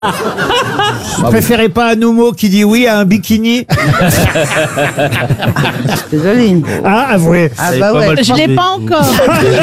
Vous préférez pas un Noumo qui dit oui à un bikini? Désolé. Ah, avouez. Ah bah ouais. Je l'ai pas encore.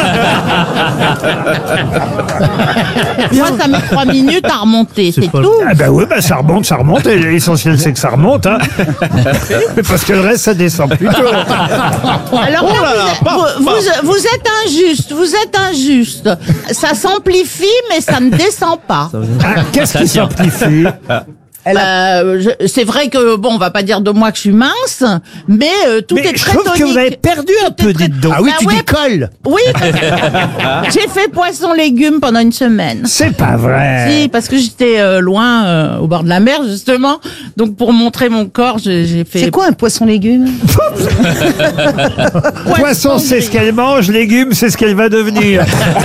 Moi, ça met 3 minutes à remonter, c'est tout. Ah bah oui, bah ça remonte. Et l'essentiel, c'est que ça remonte. Hein. Mais parce que le reste, ça descend plutôt. Alors vous êtes injuste. Ça s'amplifie, mais ça ne descend pas. Ah, qu'est-ce qui s'amplifie? C'est vrai que, bon, on va pas dire de moi que je suis mince, mais tout Mais est je très trouve tonique. que vous avez perdu un peu, dites donc. Ah oui, Bah tu ouais. décolles. Oui, j'ai fait poisson-légumes pendant une semaine. C'est pas vrai. Si, parce que j'étais loin, au bord de la mer, justement. Donc, pour montrer mon corps, j'ai fait... C'est quoi un poisson-légume? Poisson, c'est ce qu'elle mange, légumes, c'est ce qu'elle va devenir.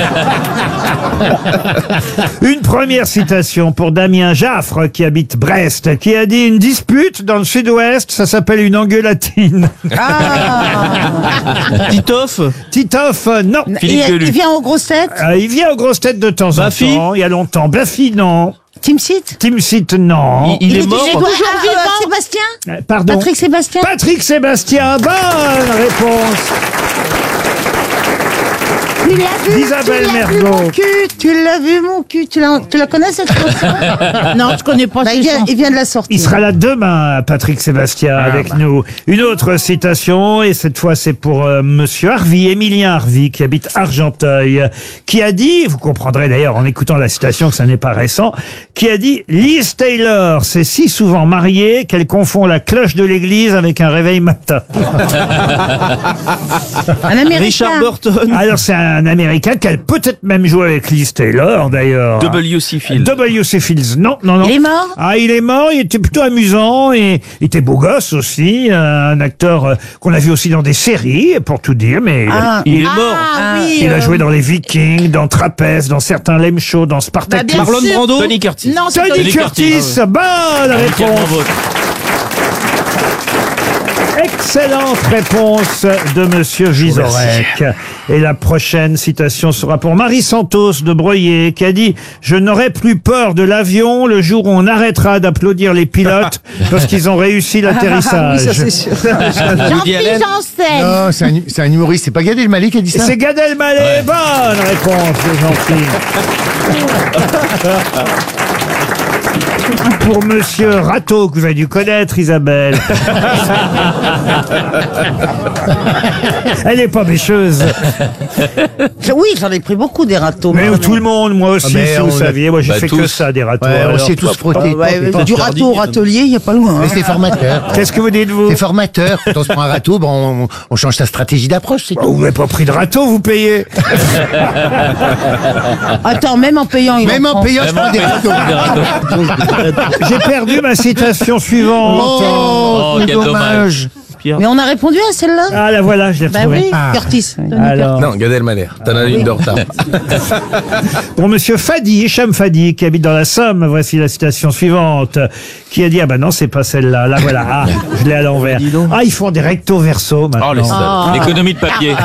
Une première citation pour Damien Jaffre, qui habite Brest, qui a dit: une dispute dans le sud-ouest, ça s'appelle une engueulatine. Titoff. Titoff, non. Il vient aux grossettes. Il vient aux grosses têtes de temps en Baffy temps, il y a longtemps. Baffy, non. Timsit. Timsit, non. Il est mort. Sébastien. Pardon. Patrick Sébastien. Patrick Sébastien, bonne réponse. Tu l'as vu, Isabelle tu l'as vu, Mergo. mon cul, tu l'as vu mon cul, tu la connais cette chanson? Non, je connais pas Bah, ces chansons. il vient de la sortir. Il sera là demain, Patrick Sébastien, avec nous. Une autre citation, et cette fois c'est pour Monsieur Harvey, Émilien Harvey, qui habite Argenteuil, qui a dit, vous comprendrez d'ailleurs en écoutant la citation que ça n'est pas récent, qui a dit: Liz Taylor s'est si souvent mariée qu'elle confond la cloche de l'église avec un réveil matin. Un Américain. Richard Burton. Alors c'est un Américain qui a peut-être même joué avec Liz Taylor d'ailleurs. W.C. Fields. W.C. Fields, non. Il est mort? Ah, il est mort, il était plutôt amusant et il était beau gosse aussi, un acteur qu'on a vu aussi dans des séries, pour tout dire, mais Il est mort. Ah oui. il a joué dans les Vikings, dans Trapèze, dans certains Lame Show, dans Spartacus. Bah, bien Marlon sûr. Brando. Tony Curtis. Non, c'est Tony Curtis, bonne réponse. Excellente réponse de Monsieur Vizorek. Et la prochaine citation sera pour Marie Santos de Breuillé, qui a dit: je n'aurai plus peur de l'avion le jour où on arrêtera d'applaudir les pilotes parce qu'ils ont réussi l'atterrissage. Oui, ça c'est sûr. Jean-Philippe Janssen. Non, c'est un humoriste, c'est pas Gad Elmaleh qui a dit Et ça. c'est Gad Elmaleh. Bonne réponse de Jean-Philippe. Pour Monsieur Rateau, que vous avez dû connaître, Isabelle. Elle est pas mécheuse. Oui, j'en ai pris beaucoup des râteaux. Mais moi, tout le monde, moi aussi, mais si vous on a- saviez, moi j'ai Bah, fait que tous. ça, des râteaux. Ouais, on alors. s'est tous frottés. du râteau au râtelier, il n'y a pas loin. Mais Hein. c'est formateur. Qu'est-ce que vous dites, vous? C'est formateur. Quand on se prend un râteau, ben on change sa stratégie d'approche, c'est tout. Vous n'avez pas pris de râteau, vous payez. Attends, même en payant, il Même en en prend. payant, je prends des râteaux. J'ai perdu ma citation suivante. Oh, quel dommage. Mais on a répondu à celle-là? Ah, la voilà, je l'ai Bah retrouvée. oui, Curtis. Alors, Non, Gad Elmaleh. T'en as une de retard. pour Monsieur Fadi, Hicham Fadi, qui habite dans la Somme, voici la citation suivante, qui a dit: ah bah non, c'est pas celle-là. Là, voilà. Ah, je l'ai à l'envers. Ah, ils font des recto verso maintenant. Oh, les salauds. L'économie de papier.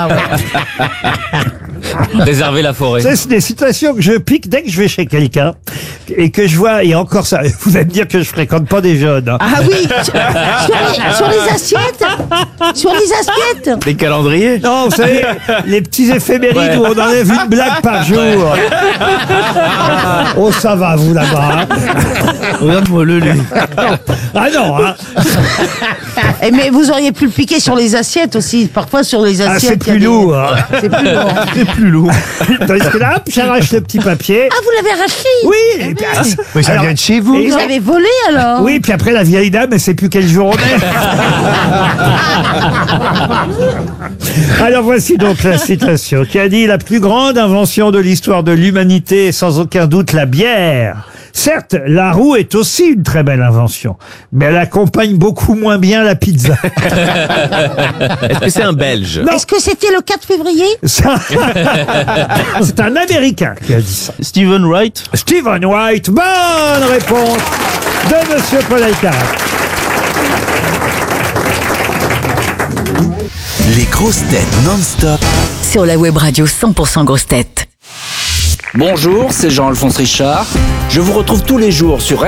Réserver la forêt. Ça, c'est des citations que je pique dès que je vais chez quelqu'un et que je vois, et encore ça, vous allez me dire que je fréquente pas des jeunes. Hein. Ah oui, sur les assiettes. Sur les assiettes. Les calendriers. Non, vous savez, les petits éphémérides où on enlève une blague par jour. Oh, ça va, vous, là-bas. Hein. Regarde-moi le lait. Ah non, hein. Eh, mais vous auriez pu le piquer sur les assiettes aussi. Parfois sur les Ah, assiettes. c'est il y a plus des- lourd. Hein. C'est plus lourd. C'est plus lourd. Tandis que là, hop, j'arrache le petit papier. Ah, vous l'avez arraché? Oui, et puis, Mais ça alors, vient de chez vous. et- Vous avez volé alors? oui, puis après la vieille dame, elle sait plus quel jour on est. Alors voici donc la citation qui a dit: la plus grande invention de l'histoire de l'humanité est sans aucun doute la bière. Certes, la roue est aussi une très belle invention, mais elle accompagne beaucoup moins bien la pizza. Est-ce que c'est un Belge? Non. Est-ce que c'était le 4 février? Ça- C'est un Américain qui a dit ça. Stephen Wright. Stephen Wright, bonne réponse de Monsieur Paul Alcarat. Les grosses têtes non-stop Sur la web radio 100% grosses têtes. Bonjour, c'est Jean-Alphonse Richard. Je vous retrouve tous les jours sur